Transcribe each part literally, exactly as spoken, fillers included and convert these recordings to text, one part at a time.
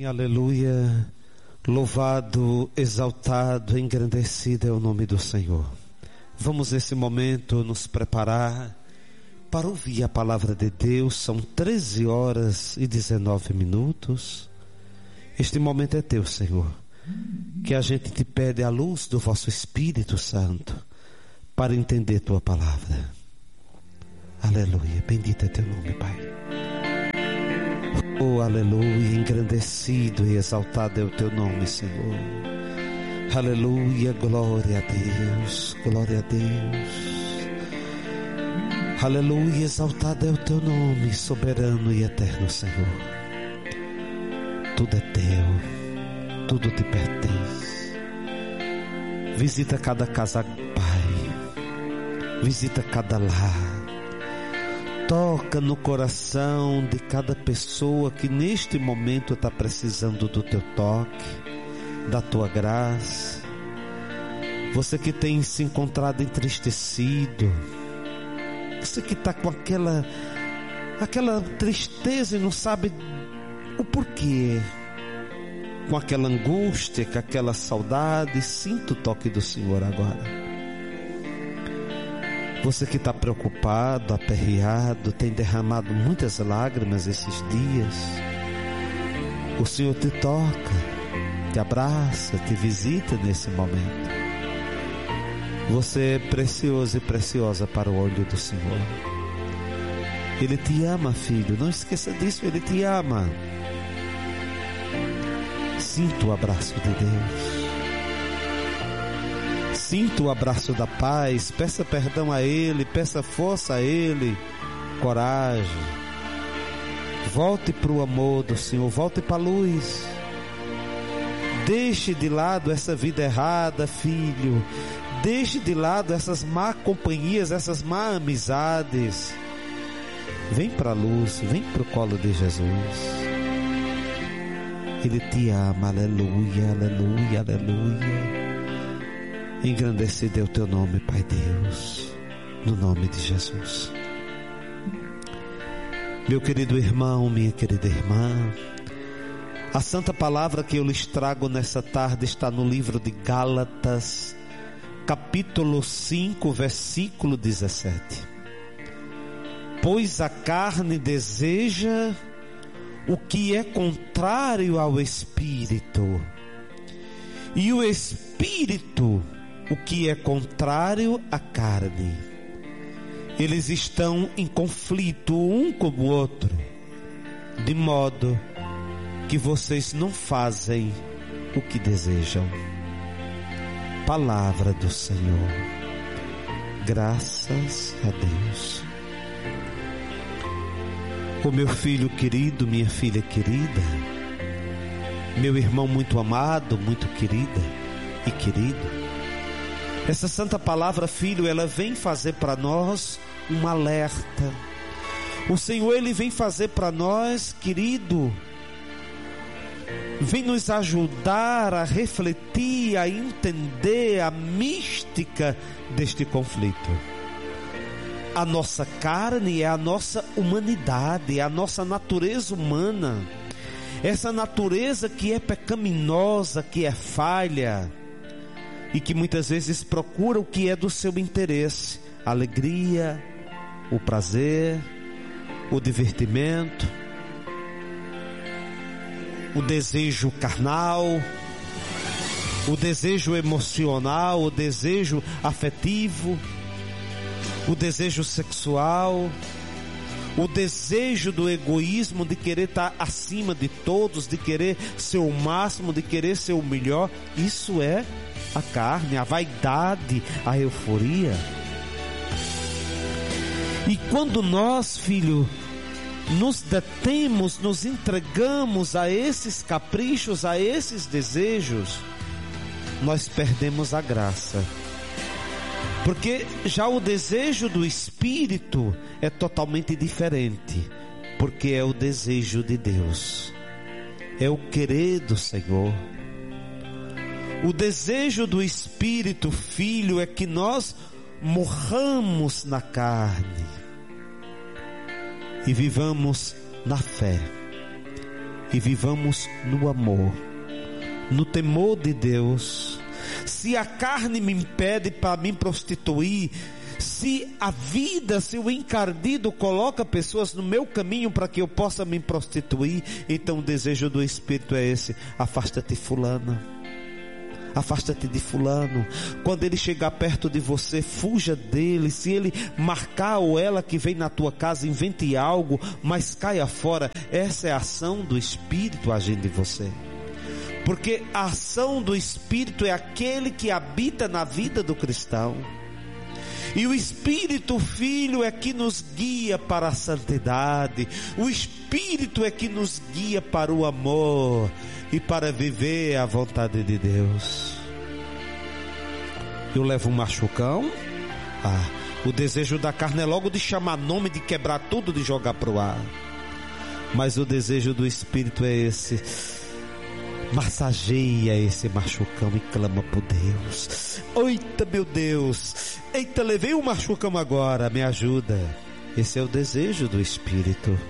aleluia. Louvado, exaltado, engrandecido é o nome do Senhor. Vamos nesse momento nos preparar para ouvir a palavra de Deus. São treze horas e dezenove minutos. Este momento é teu, Senhor, que a gente te pede a luz do vosso Espírito Santo para entender tua palavra. Aleluia, bendito é teu nome, Pai. Oh, aleluia, engrandecido e exaltado é o teu nome, Senhor. Aleluia, glória a Deus, glória a Deus. Aleluia, exaltado é o teu nome, soberano e eterno, Senhor. Tudo é teu, tudo te pertence. Visita cada casa, Pai. Visita cada lar. Toca no coração de cada pessoa que neste momento está precisando do teu toque, da tua graça. Você que tem se encontrado entristecido, você que está com aquela, aquela tristeza e não sabe o porquê, com aquela angústia, com aquela saudade, sinta o toque do Senhor agora. Você que está preocupado, aperreado, tem derramado muitas lágrimas esses dias, o Senhor te toca, te abraça, te visita nesse momento. Você é precioso e preciosa para o olho do Senhor. Ele te ama, filho, não esqueça disso, Ele te ama. Sinta o abraço de Deus. Sinta o abraço da paz, peça perdão a Ele, peça força a Ele, coragem. Volte para o amor do Senhor, volte para a luz. Deixe de lado essa vida errada, filho. Deixe de lado essas má companhias, essas má amizades. Vem para a luz, vem para o colo de Jesus. Ele te ama, aleluia, aleluia, aleluia. Engrandecido é o teu nome, Pai Deus, no nome de Jesus. Meu querido irmão, minha querida irmã, a santa palavra que eu lhes trago nessa tarde está no livro de Gálatas, capítulo cinco, versículo dezessete. Pois a carne deseja o que é contrário ao Espírito, e o Espírito o que é contrário à carne. Eles estão em conflito um com o outro, de modo que vocês não fazem o que desejam. Palavra do Senhor. Graças a Deus. O meu filho querido, minha filha querida, meu irmão muito amado, muito querida e querido, essa santa palavra, filho, ela vem fazer para nós um alerta. O Senhor, Ele vem fazer para nós, querido, vem nos ajudar a refletir, a entender a mística deste conflito. A nossa carne é a nossa humanidade, é a nossa natureza humana. Essa natureza que é pecaminosa, que é falha, e que muitas vezes procura o que é do seu interesse, a alegria, o prazer, o divertimento, o desejo carnal, o desejo emocional, o desejo afetivo, o desejo sexual, o desejo do egoísmo, de querer estar acima de todos, de querer ser o máximo, de querer ser o melhor. Isso é a carne, a vaidade, a euforia. E quando nós, filho, nos detemos, nos entregamos a esses caprichos, a esses desejos, nós perdemos a graça. Porque já o desejo do Espírito é totalmente diferente, porque é o desejo de Deus, é o querer do Senhor. O desejo do Espírito, filho, é que nós morramos na carne e vivamos na fé. e vivamos no amor, no temor de Deus. Se a carne me impede para me prostituir, se a vida, se o encardido coloca pessoas no meu caminho para que eu possa me prostituir, então o desejo do Espírito é esse: afasta-te fulana, afasta-te de fulano. Quando ele chegar perto de você, fuja dele. Se ele marcar ou ela que vem na tua casa, invente algo, mas caia fora. Essa é a ação do Espírito agindo em você. Porque a ação do Espírito é aquele que habita na vida do cristão. E o Espírito Filho é que nos guia para a santidade. O Espírito é que nos guia para o amor e para viver a vontade de Deus. Eu levo um machucão. Ah, o desejo da carne é logo de chamar nome, de quebrar tudo, de jogar para o ar. Mas o desejo do Espírito é esse: massageia esse machucão e clama por Deus. Eita, meu Deus, eita, levei um machucão agora, me ajuda. Esse é o desejo do Espírito.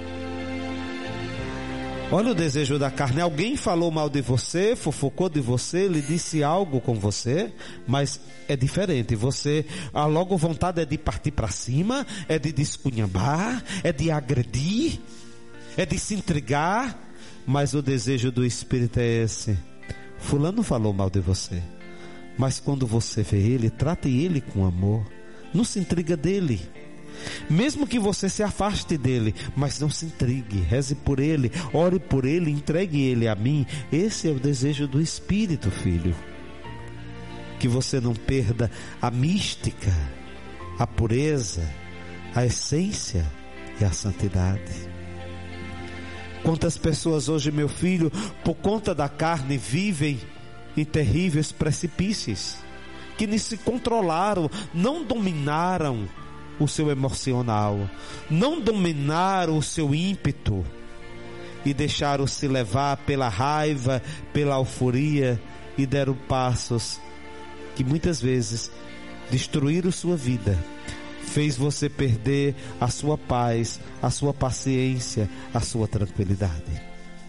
Olha o desejo da carne: alguém falou mal de você, fofocou de você, lhe disse algo com você, mas é diferente. Você, a logo vontade é de partir para cima, é de descunhambar, é de agredir, é de se intrigar. Mas o desejo do Espírito é esse: fulano falou mal de você, mas quando você vê ele, trate ele com amor, não se intriga dele. Mesmo que você se afaste dele, mas não se intrigue, reze por ele, ore por ele, entregue ele a mim. Esse é o desejo do Espírito, filho. Que você não perda a mística, a pureza, a essência e a santidade. Quantas pessoas hoje, meu filho, por conta da carne, vivem em terríveis precipícios, que nem se controlaram, não dominaram o seu emocional, não dominaram o seu ímpeto e deixaram-se levar pela raiva, pela euforia, e deram passos que muitas vezes destruíram sua vida. Fez você perder a sua paz, a sua paciência, a sua tranquilidade.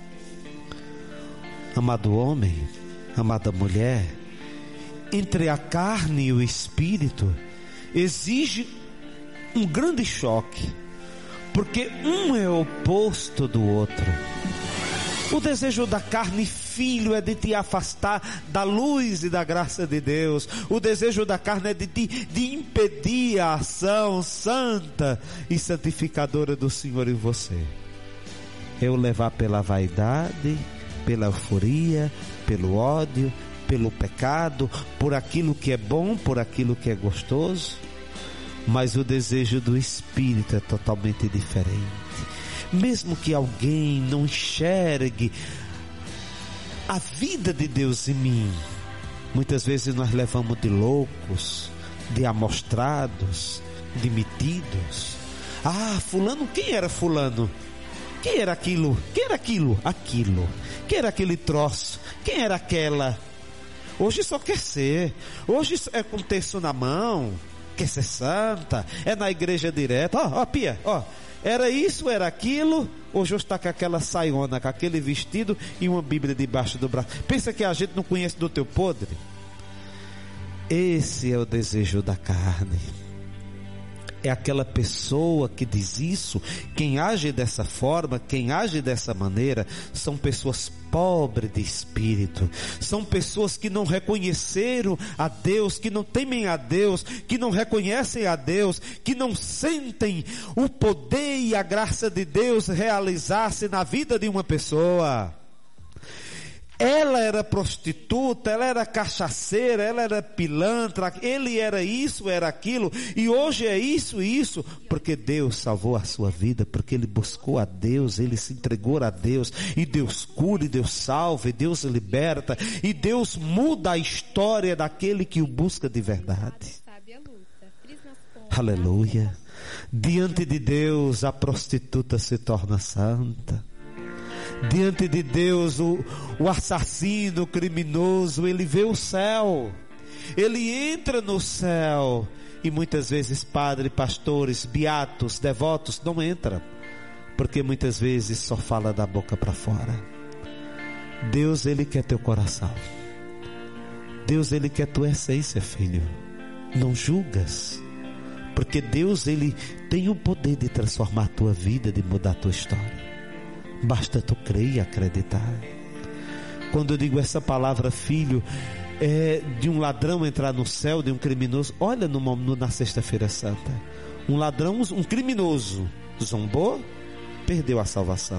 Amado homem, amada mulher, entre a carne e o Espírito exige um grande choque, porque um é oposto do outro. O desejo da carne, filho, é de te afastar da luz e da graça de Deus. O desejo da carne é de, te, de impedir a ação santa e santificadora do Senhor em você. É o levar pela vaidade, pela euforia, pelo ódio, pelo pecado, por aquilo que é bom, por aquilo que é gostoso. Mas o desejo do Espírito é totalmente diferente. Mesmo que alguém não enxergue a vida de Deus em mim, muitas vezes nós levamos de loucos, de amostrados, de metidos. Ah, fulano, quem era fulano? Quem era aquilo? Quem era aquilo? Aquilo. Quem era aquele troço? Quem era aquela? Hoje só quer ser. Hoje é com terço na mão, quer ser santa, é na igreja direta. Ó, ó, Pia, ó. Era isso, era aquilo. Hoje eu estou com aquela saiona, com aquele vestido e uma Bíblia debaixo do braço. Pensa que a gente não conhece do teu podre? Esse é o desejo da carne. É aquela pessoa que diz isso. Quem age dessa forma, quem age dessa maneira, são pessoas pobres de espírito. São pessoas que não reconheceram a Deus, que não temem a Deus, que não reconhecem a Deus, que não sentem o poder e a graça de Deus realizar-se na vida de uma pessoa. Ela era prostituta, ela era cachaceira, ela era pilantra, ele era isso, era aquilo, e hoje é isso e isso, porque Deus salvou a sua vida, porque ele buscou a Deus, ele se entregou a Deus, e Deus cura, e Deus salva, e Deus liberta, e Deus muda a história daquele que o busca de verdade. Aleluia. Diante de Deus a prostituta se torna santa. Diante de Deus, o, o assassino, o criminoso, ele vê o céu, ele entra no céu. E muitas vezes padres, pastores, beatos, devotos não entram, porque muitas vezes só fala da boca para fora. Deus, Ele quer teu coração. Deus, Ele quer tua essência, filho. Não julgas, porque Deus, Ele tem o poder de transformar a tua vida, de mudar a tua história. Basta tu crer e acreditar. Quando eu digo essa palavra, filho, é de um ladrão entrar no céu, de um criminoso. Olha no, no, na sexta-feira santa, um ladrão, um criminoso zombou, perdeu a salvação.